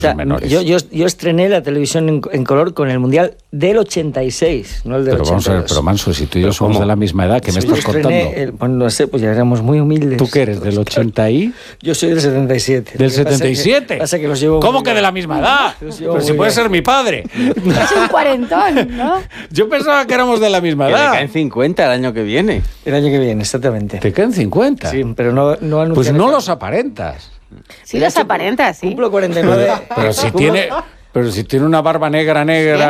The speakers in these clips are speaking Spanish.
O sea, menores. Yo estrené la televisión en color con el Mundial del 86, no el del 82. Vamos a ver, pero Manso, si tú y yo somos de la misma edad, ¿qué me estás contando? Bueno, no sé, pues ya éramos muy humildes. ¿Tú qué eres, del 80 y...? Yo soy del 77. ¿Del 77? Pasa que los llevo... ¿Cómo que de la misma edad? Pero si puede ser mi padre. Es un cuarentón, ¿no? Yo pensaba que éramos de la misma edad. Que le caen 50 el año que viene. El año que viene, exactamente. ¿Te caen 50? Sí, pero no anuncian... Pues no los aparentas. Sí, los aparentas, sí. Cumplo 49. Pero si tiene una barba negra,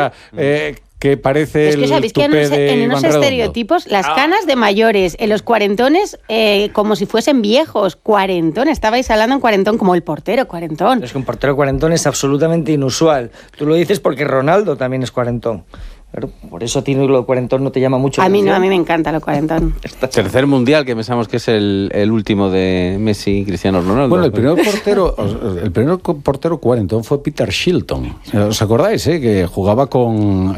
que parece es que sabéis que en unos estereotipos, las canas de mayores, en los cuarentones, como si fuesen viejos, cuarentón, estabais hablando en cuarentón como el portero cuarentón. Es que un portero cuarentón es absolutamente inusual. Tú lo dices porque Ronaldo también es cuarentón. Claro, por eso a ti lo cuarentón no te llama mucho. A mí no, a mí me encanta lo cuarentón. Tercer mundial, que pensamos que es el último de Messi y Cristiano Ronaldo. Bueno, el primer portero cuarentón fue Peter Shilton. ¿Os acordáis? Que jugaba con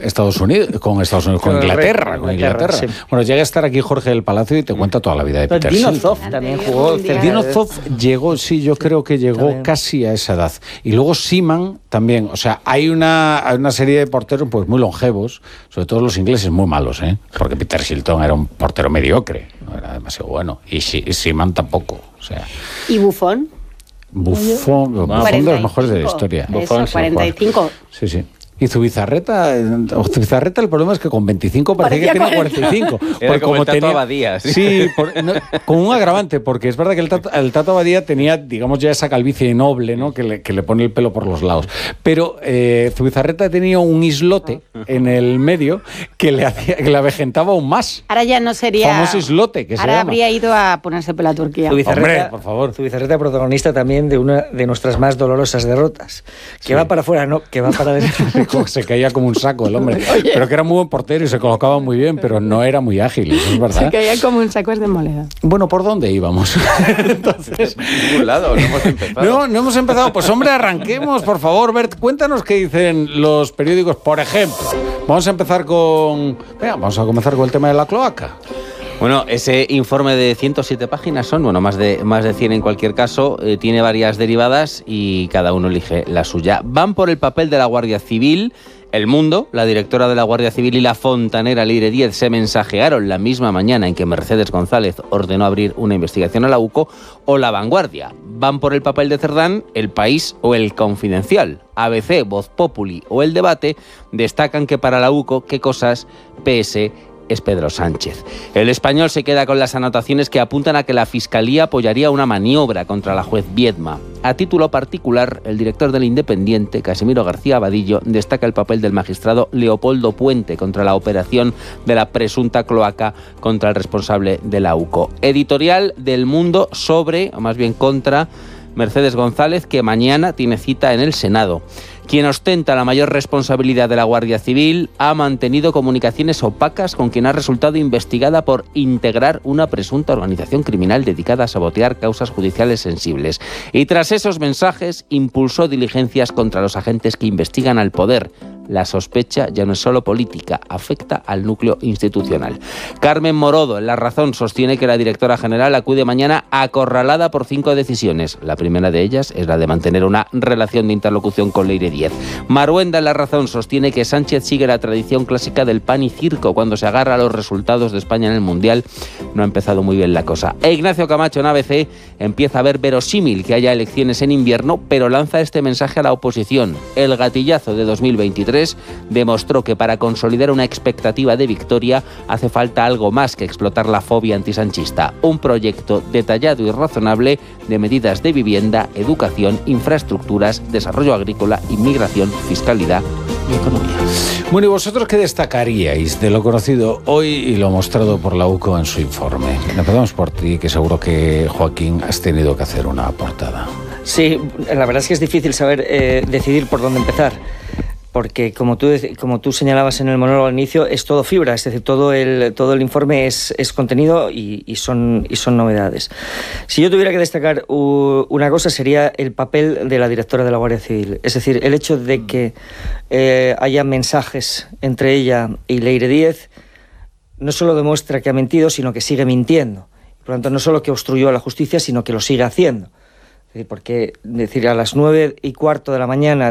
Inglaterra. Sí. Bueno, llega a estar aquí Jorge del Palacio y te cuenta toda la vida de Peter Shilton. Dino Zoff también jugó. Dino Zoff llegó, sí, yo creo que llegó también casi a esa edad. Y luego Seaman también. O sea, hay una serie de porteros pues muy longevos. Sobre todo los ingleses muy malos, porque Peter Shilton era un portero mediocre, no era demasiado bueno, y Seaman tampoco, o sea. ¿Y Buffon? Buffon de los mejores de la historia. Eso, 45. Sí. Y Zubizarreta, el problema es que con 25 parecía que tenía 45. Era como el Tato Abadía. Sí, con un agravante, porque es verdad que el Tato Abadía tenía, digamos, ya esa calvicie noble, ¿no? que le pone el pelo por los lados. Pero Zubizarreta tenía un islote en el medio que le avejentaba aún más. Ahora ya no sería... Famoso islote, que ahora habría ido a ponerse pelo a Turquía. Hombre, por favor. Zubizarreta, protagonista también de una de nuestras más dolorosas derrotas. Que va para afuera, no, que va para adentro. Se caía como un saco el hombre. Oye. Pero que era muy buen portero y se colocaba muy bien, pero no era muy ágil, eso es verdad. Se caía como un saco de moneda. Bueno, ¿por dónde íbamos? Entonces, por ningún lado, no hemos empezado. No hemos empezado. Pues hombre, arranquemos, por favor. Bert, cuéntanos qué dicen los periódicos, por ejemplo. Vamos a comenzar con el tema de la cloaca. Bueno, ese informe de 107 páginas más de 100 en cualquier caso, tiene varias derivadas y cada uno elige la suya. Van por el papel de la Guardia Civil. El Mundo, la directora de la Guardia Civil y la fontanera Leire Díez se mensajearon la misma mañana en que Mercedes González ordenó abrir una investigación a la UCO, o La Vanguardia. Van por el papel de Cerdán, El País o El Confidencial. ABC, Voz Populi o El Debate destacan que para la UCO, qué cosas, PS es Pedro Sánchez. El Español se queda con las anotaciones que apuntan a que la Fiscalía apoyaría una maniobra contra la juez Viedma. A título particular, el director del Independiente, Casimiro García Abadillo, destaca el papel del magistrado Leopoldo Puente contra la operación de la presunta cloaca contra el responsable de la UCO. Editorial del Mundo sobre, o más bien contra, Mercedes González, que mañana tiene cita en el Senado. Quien ostenta la mayor responsabilidad de la Guardia Civil ha mantenido comunicaciones opacas con quien ha resultado investigada por integrar una presunta organización criminal dedicada a sabotear causas judiciales sensibles. Y tras esos mensajes, impulsó diligencias contra los agentes que investigan al poder. La sospecha ya no es solo política, afecta al núcleo institucional. Carmen Morodo, en La Razón, sostiene que la directora general acude mañana acorralada por 5 decisiones. La primera de ellas es la de mantener una relación de interlocución con Leire Díez. Maruenda, en La Razón, sostiene que Sánchez sigue la tradición clásica del pan y circo cuando se agarra a los resultados de España en el Mundial. No ha empezado muy bien la cosa. Ignacio Camacho, en ABC, empieza a ver verosímil que haya elecciones en invierno, pero lanza este mensaje a la oposición. El gatillazo de 2023 demostró que para consolidar una expectativa de victoria hace falta algo más que explotar la fobia antisanchista. Un proyecto detallado y razonable de medidas de vivienda, educación, infraestructuras, desarrollo agrícola, inmigración, fiscalidad y economía. Bueno, ¿y vosotros qué destacaríais de lo conocido hoy y lo mostrado por la UCO en su informe? Empezamos por ti, que seguro que, Joaquín, has tenido que hacer una portada. Sí, la verdad es que es difícil saber decidir por dónde empezar. Porque como tú señalabas en el monólogo al inicio, es todo fibra, es decir, todo el informe es contenido y son novedades. Si yo tuviera que destacar una cosa, sería el papel de la directora de la Guardia Civil. Es decir, el hecho de que haya mensajes entre ella y Leire Díez no solo demuestra que ha mentido, sino que sigue mintiendo. Por lo tanto, no solo que obstruyó a la justicia, sino que lo sigue haciendo. Porque a las 9:15 de la mañana